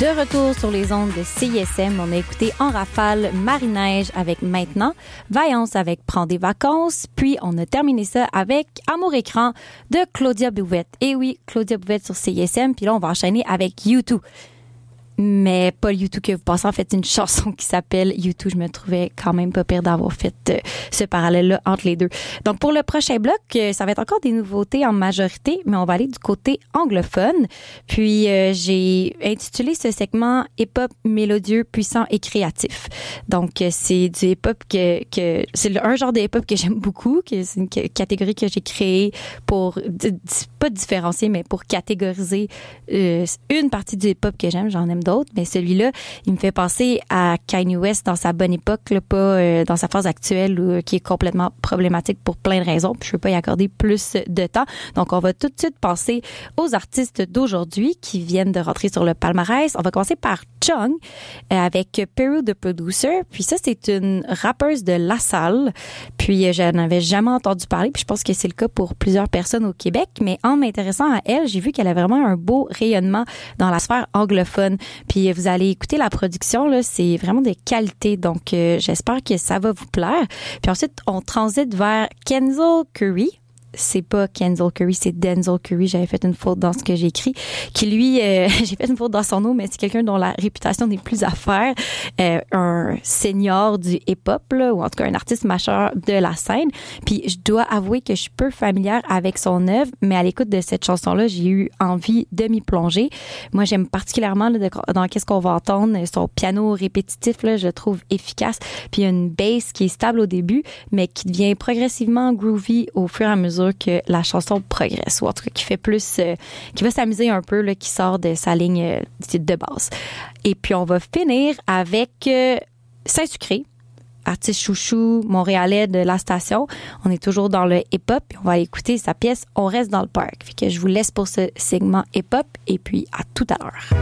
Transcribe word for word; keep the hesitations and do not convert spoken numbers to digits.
De retour sur les ondes de C I S M, on a écouté en rafale Marie-Neige avec Maintenant, Vaillance avec Prends des vacances, puis on a terminé ça avec Amour écran de Claudia Bouvette. Et oui, Claudia Bouvette sur C I S M, puis là on va enchaîner avec U deux. Mais pas le U deux que vous pensez. En fait, c'est une chanson qui s'appelle U deux. Je me trouvais quand même pas pire d'avoir fait euh, ce parallèle-là entre les deux. Donc, pour le prochain bloc, euh, ça va être encore des nouveautés en majorité, mais on va aller du côté anglophone. Puis, euh, j'ai intitulé ce segment « Hip-hop mélodieux, puissant et créatif ». Donc, euh, c'est du hip-hop que... que c'est le, un genre de hip-hop que j'aime beaucoup, que c'est une c- catégorie que j'ai créée pour, d- d- pas différencier, mais pour catégoriser euh, une partie du hip-hop que j'aime. J'en aime d'autres, mais celui-là, il me fait penser à Kanye West dans sa bonne époque, là, pas euh, dans sa phase actuelle où, qui est complètement problématique pour plein de raisons. Puis je ne veux pas y accorder plus de temps. Donc, on va tout de suite passer aux artistes d'aujourd'hui qui viennent de rentrer sur le palmarès. On va commencer par Chung euh, avec Peru the Producer. Puis ça, c'est une rappeuse de La Salle. Puis euh, je n'avais jamais entendu parler. Puis je pense que c'est le cas pour plusieurs personnes au Québec. Mais en m'intéressant à elle, j'ai vu qu'elle a vraiment un beau rayonnement dans la sphère anglophone. Puis vous allez écouter la production, là, c'est vraiment de qualité. Donc, euh, j'espère que ça va vous plaire. Puis ensuite, on transite vers Kenzel Curry. C'est pas Kenzel Curry, c'est Denzel Curry. J'avais fait une faute dans ce que j'ai écrit. Qui lui, euh, j'ai fait une faute dans son nom, mais c'est quelqu'un dont la réputation n'est plus à faire. Euh, un senior du hip-hop, là, ou en tout cas un artiste majeur de la scène. Puis je dois avouer que je suis peu familière avec son œuvre, mais à l'écoute de cette chanson-là, j'ai eu envie de m'y plonger. Moi, j'aime particulièrement là, de, dans qu'est-ce qu'on va entendre. Son piano répétitif, là, je le trouve efficace. Puis il y a une bass qui est stable au début, mais qui devient progressivement groovy au fur et à mesure que la chanson progresse, ou en tout cas qui fait plus, euh, qui va s'amuser un peu, là, qui sort de sa ligne euh, de base. Et puis on va finir avec euh, Saint-Sucré, artiste chouchou montréalais de la station. On est toujours dans le hip-hop, et on va aller écouter sa pièce On reste dans le parc. Fait que je vous laisse pour ce segment hip-hop, et puis à tout à l'heure.